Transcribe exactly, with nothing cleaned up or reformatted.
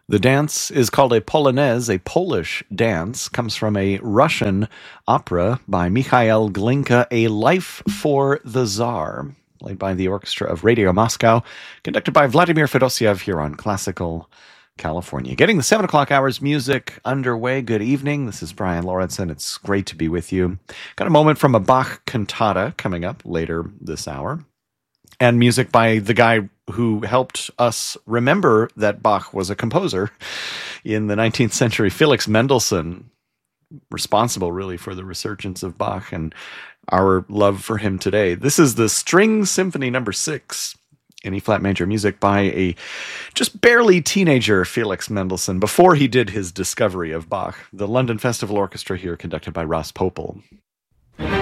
The dance is called a polonaise, a Polish dance, comes from a Russian opera by Mikhail Glinka, A Life for the Tsar, played by the Orchestra of Radio Moscow, conducted by Vladimir Fedosiev here on Classical California. Getting the seven o'clock hours music underway. Good evening. This is Brian Lauritsen. It's great to be with you. Got a moment from a Bach cantata coming up later this hour. And music by the guy who helped us remember that Bach was a composer in the nineteenth century, Felix Mendelssohn, responsible really for the resurgence of Bach and our love for him today. This is the String Symphony number six in E-flat major, music by a just barely teenager Felix Mendelssohn before he did his discovery of Bach. The London Festival Orchestra here, conducted by Ross Popel.